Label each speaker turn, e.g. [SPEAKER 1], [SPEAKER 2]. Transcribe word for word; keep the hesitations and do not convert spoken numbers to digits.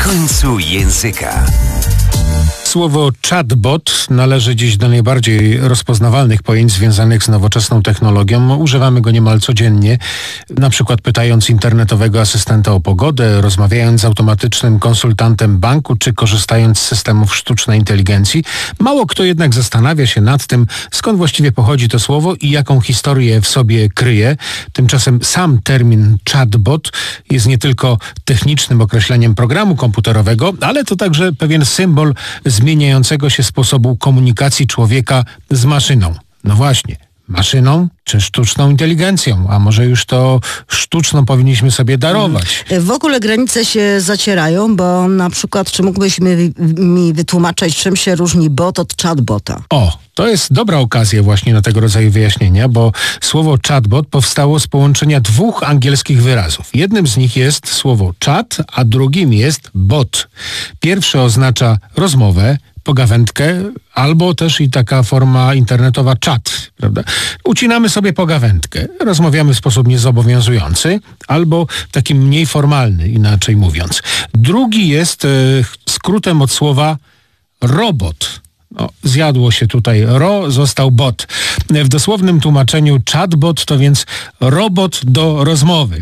[SPEAKER 1] końcu języka.
[SPEAKER 2] Słowo chatbot należy dziś do najbardziej rozpoznawalnych pojęć związanych z nowoczesną technologią. Używamy go niemal codziennie, na przykład pytając internetowego asystenta o pogodę, rozmawiając z automatycznym konsultantem banku, czy korzystając z systemów sztucznej inteligencji. Mało kto jednak zastanawia się nad tym, skąd właściwie pochodzi to słowo i jaką historię w sobie kryje. Tymczasem sam termin chatbot jest nie tylko technicznym określeniem programu komputerowego, ale to także pewien symbol zmieniającego się sposobu komunikacji człowieka z maszyną. No właśnie, maszyną czy sztuczną inteligencją, a może już to sztuczną powinniśmy sobie darować.
[SPEAKER 3] W ogóle granice się zacierają, bo na przykład, czy mógłbyś mi, mi wytłumaczyć, czym się różni bot od chatbota?
[SPEAKER 2] O, to jest dobra okazja właśnie na tego rodzaju wyjaśnienia, bo słowo chatbot powstało z połączenia dwóch angielskich wyrazów. Jednym z nich jest słowo chat, a drugim jest bot. Pierwszy oznacza rozmowę, pogawędkę, albo też i taka forma internetowa czat, prawda? Ucinamy sobie pogawędkę, rozmawiamy w sposób niezobowiązujący, albo taki mniej formalny, inaczej mówiąc. Drugi jest e, skrótem od słowa robot. No, zjadło się tutaj ro, został bot. W dosłownym tłumaczeniu chatbot to więc robot do rozmowy.